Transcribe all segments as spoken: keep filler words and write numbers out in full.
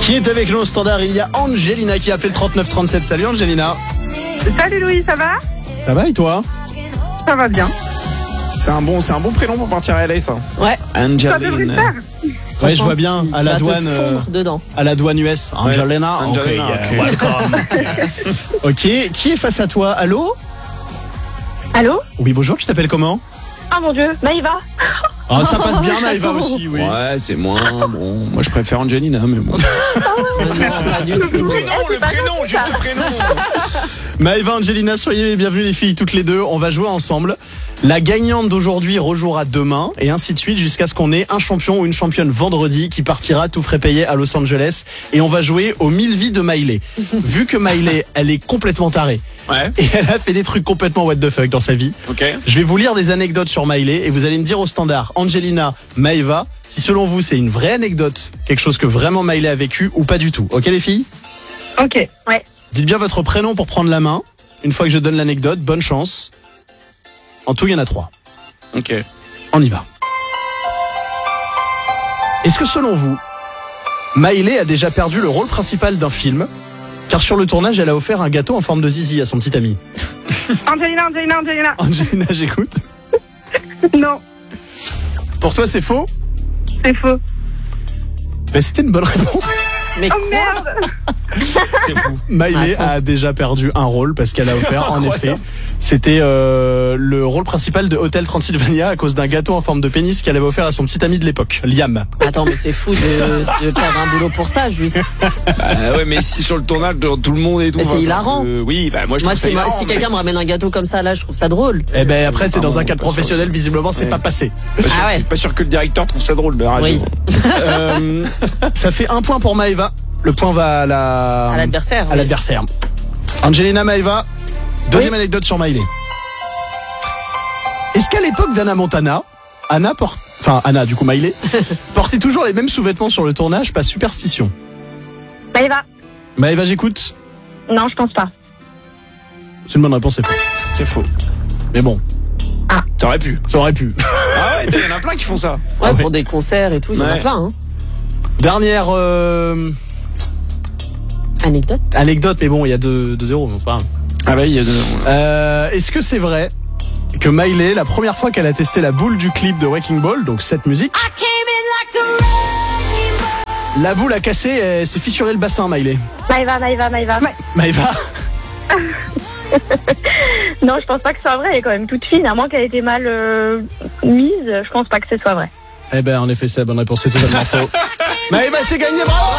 Qui est avec nous au standard? Il y a Angelina qui a appelé le trente-neuf trente-sept. Salut Angelina. Salut Louis, ça va? Ça va et toi? Ça va bien. C'est un bon, c'est un bon prénom pour partir à L A, ça. Ouais. Ça devrait le Angelina. faire. Ouais, je vois bien à la Tu vas te douane, euh, fondre dedans. à la douane U S. Angelina. Ouais. Angelina, Ok, ok. yeah, welcome. Ok, qui est face à toi? Allô? Allô? Oui, bonjour. Tu t'appelles comment? Ah mon Dieu, Maïva. Ah, ça passe bien, Maïva Attends. aussi, oui. Ouais, c'est moins bon. Moi, je préfère Angelina, mais bon. Non, pas du tout. le prénom, juste le prénom. Maïva, Angelina, soyez les bienvenues les filles, toutes les deux. On va jouer ensemble. La gagnante d'aujourd'hui rejouera demain et ainsi de suite jusqu'à ce qu'on ait un champion ou une championne vendredi qui partira tout frais payé à Los Angeles et on va jouer aux mille vies de Miley. Vu que Miley, elle est complètement tarée Ouais. et elle a fait des trucs complètement what the fuck dans sa vie. Ok. Je vais vous lire des anecdotes sur Miley et vous allez me dire au standard Angelina, Maïva, si selon vous c'est une vraie anecdote, quelque chose que vraiment Miley a vécu ou pas du tout. Ok les filles? Ok, ouais. Dites bien votre prénom pour prendre la main. Une fois que je donne l'anecdote, bonne chance. En tout, il y en a trois. Ok. On y va. Est-ce que selon vous, Miley a déjà perdu le rôle principal d'un film? Car sur le tournage, elle a offert un gâteau en forme de zizi à son petit ami. Angelina, Angelina, Angelina. Angelina, j'écoute. Non, Pour toi, c'est faux? c'est faux. Ben, c'était une bonne réponse. Mais Oh quoi? merde. C'est fou. Miley Attends. a déjà perdu un rôle parce qu'elle a offert, en effet, c'était euh, le rôle principal de Hotel Transylvania à cause d'un gâteau en forme de pénis qu'elle avait offert à son petit ami de l'époque, Liam. Attends, mais c'est fou de, de perdre un boulot pour ça, juste. Bah ouais, mais si sur le tournage, genre, tout le monde et tout. Mais c'est enfin, hilarant. euh, oui, bah moi je Moi, trouve ça c'est moi- hilarant, si mais- quelqu'un me ramène un gâteau comme ça, là, je trouve ça drôle. Eh ben après, c'est dans un Pardon, cadre pas sûr. professionnel, visiblement, c'est Ouais. pas passé. Pas sûr, Ah ouais. pas sûr que le directeur trouve ça drôle de la radio. Oui. Euh, ça fait un point pour Maëva. Le point va à la À l'adversaire. à oui. l'adversaire. Angelina, Maëva. Deuxième anecdote sur Miley. Est-ce qu'à l'époque d'Anna Montana, Anna porte, enfin Anna du coup Miley, portait toujours les mêmes sous-vêtements sur le tournage, pas superstition? Maïva. Maëva, j'écoute. Non, je pense pas. C'est une bonne réponse, c'est faux. C'est faux. Mais bon, T'aurais pu. ça aurait pu. Ah ouais, il y en a plein qui font ça. Ouais, pour des concerts et tout, il y en a Ouais. plein, hein. Dernière euh, Anecdote. anecdote, mais bon, il y a deux zéro, donc c'est pas grave. Ah bah il y a deux. Euh, Est-ce que c'est vrai que Miley, la première fois qu'elle a testé la boule du clip de Wrecking Ball, donc cette musique, la boule a cassé et elle s'est fissuré le bassin, Miley? Maïva, Maïva, Maïva. Maëva. Non, je pense pas que ce soit vrai. Elle est quand même toute fine. À moins qu'elle ait été mal euh, mise, je pense pas que ce soit vrai. Eh ben, en effet, c'est la bonne réponse, c'est totalement faux. Maëva, c'est gagné, bravo!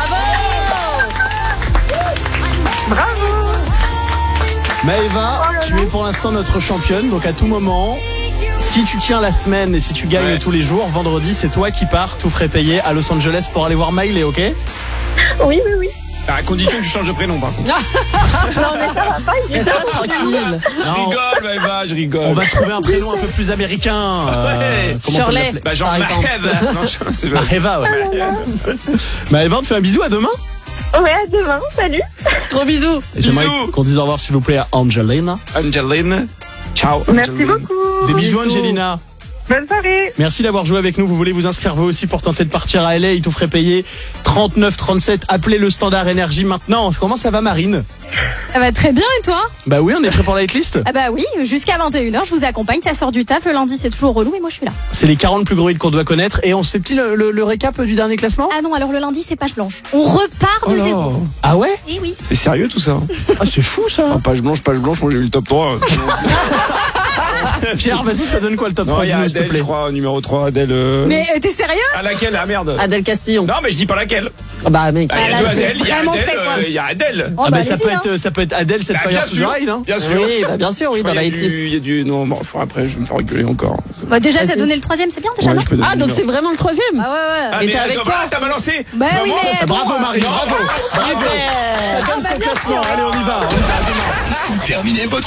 Bravo. Maëva, Oh là tu là. es pour l'instant notre championne, donc à tout moment, si tu tiens la semaine et si tu gagnes Ouais. tous les jours, vendredi, c'est toi qui pars, tout frais payé, à Los Angeles pour aller voir Miley, ok? Oui, oui, oui. À condition que tu changes de prénom, par contre. Non, mais ça va pas. il est Reste là. tranquille. Je Non. rigole, Maëva, je rigole. On va te trouver un prénom un peu plus américain. euh, Ouais. comment on peut Shirley. l'appeler? Bah genre Par exemple. Maëva. Non, je- c'est pas- Maëva, ouais. Maëva, on te fait un bisou, à demain. Ouais, à demain. Salut. Trop bisous. Et J'aimerais Bisous. qu'on dise au revoir, s'il vous plaît, à Angelina. Angeline. Ciao. Merci Angeline. beaucoup. Des bisous, Bisous. Angelina. Bonne soirée. Merci d'avoir joué avec nous. Vous voulez vous inscrire vous aussi pour tenter de partir à L A, il tout ferait payer trente-neuf trente-sept. Appelez le standard énergie maintenant. Comment ça va, Marine? Ça va très bien et toi? Bah oui, on est prêt pour la hitlist. Ah bah oui, jusqu'à vingt et une heures, je vous accompagne, ça sort du taf, le lundi c'est toujours relou, mais moi je suis là. C'est les quarante plus gros hits qu'on doit connaître. Et on se fait petit le, le- le récap du dernier classement? Ah non, alors le lundi c'est page blanche. On repart de Oh là. zéro. Ah ouais? Eh oui. C'est sérieux tout ça? Ah, c'est fou ça. Ah, page blanche, page blanche, moi j'ai eu le top trois. Pierre, vas-y, ça donne quoi le top Non, trois? il y a Dis-nous, s'il te Adèle, plaît. je crois, numéro trois, Adèle. euh, Mais euh, t'es sérieux? À laquelle? Ah merde. Adèle Castillon. Non, mais je dis pas laquelle. Ah bah mec. Ah, il y a là, deux c'est Adèle, il y a vraiment Adèle, fait, quoi. euh, il y a Adèle. Oh, Ah bah, ça allez-y, peut hein. être ça peut être Adèle, cette Bah, Fire bien to the sûr, Rain, hein. bien sûr. Oui, bah bien sûr, oui, Je dans crois la qu'il y a hitlist. du- Il y a du. Non, bon, enfin, après, je vais me faire rigoler encore. Bah déjà t'as Vas-y. donné le troisième, c'est bien déjà, Ouais, non? je peux donner Ah le donc numéro. c'est vraiment le troisième. Ah ouais ouais. Ah, Et mais t'es avec attends, toi. ah, t'as balancé. Bah C'est pas oui, moi. mais- Ah, bravo Marie, bravo. Bravo. Super. Ça donne bah, son bien classement. sûr. Allez, on y va. Terminez votre